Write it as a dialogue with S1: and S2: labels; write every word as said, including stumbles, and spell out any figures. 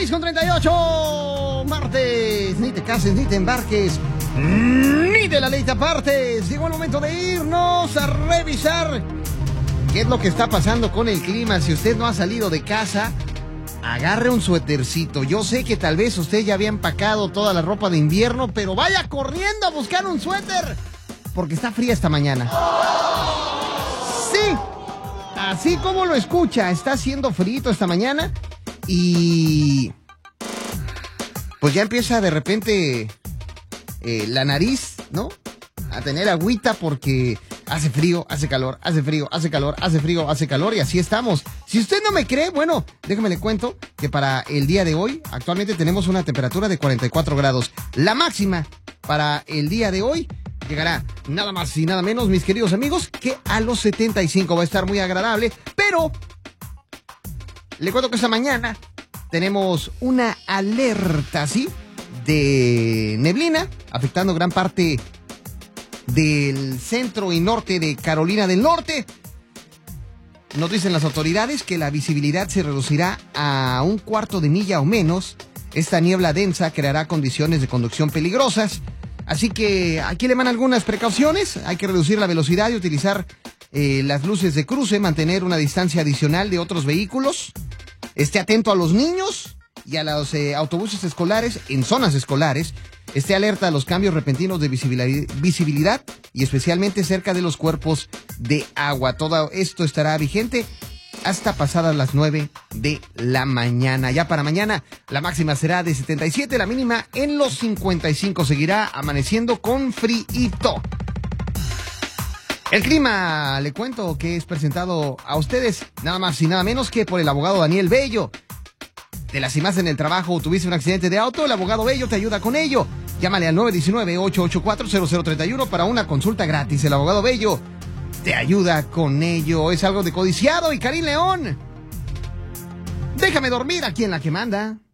S1: seis con treinta y ocho, martes, ni te cases, ni te embarques, ni de la ley te apartes. Llegó el momento de irnos a revisar qué es lo que está pasando con el clima. Si usted no ha salido de casa, agarre un suétercito. Yo sé que tal vez usted ya había empacado toda la ropa de invierno, pero vaya corriendo a buscar un suéter, porque está fría esta mañana. Sí, así como lo escucha, está haciendo frío esta mañana y pues ya empieza de repente eh, la nariz, ¿no?, a tener agüita porque hace frío, hace calor, hace frío, hace calor, hace frío, hace calor y así estamos. Si usted no me cree, bueno, déjame le cuento que para el día de hoy actualmente tenemos una temperatura de cuarenta y cuatro grados. La máxima para el día de hoy llegará nada más y nada menos, mis queridos amigos, que a los setenta y cinco. Va a estar muy agradable, pero le cuento que esta mañana tenemos una alerta, ¿sí?, de neblina afectando gran parte del centro y norte de Carolina del Norte. Nos dicen las autoridades que la visibilidad se reducirá a un cuarto de milla o menos. Esta niebla densa creará condiciones de conducción peligrosas. Así que aquí le van algunas precauciones. Hay que reducir la velocidad y utilizar eh, las luces de cruce, mantener una distancia adicional de otros vehículos. Esté atento a los niños y a los eh, autobuses escolares en zonas escolares. Esté alerta a los cambios repentinos de visibilidad y especialmente cerca de los cuerpos de agua. Todo esto estará vigente hasta pasadas las nueve de la mañana. Ya para mañana la máxima será de setenta y siete, la mínima en los cincuenta y cinco. Seguirá amaneciendo con frío. El clima, le cuento que es presentado a ustedes nada más y nada menos que por el abogado Daniel Bello. ¿Te lastimaste en el trabajo o tuviste un accidente de auto? El abogado Bello te ayuda con ello. Llámale al nueve uno nueve, ocho ocho cuatro, cero cero tres uno para una consulta gratis. El abogado Bello te ayuda con ello. Es algo de codiciado. Y Karim León, déjame dormir aquí en La Que Manda.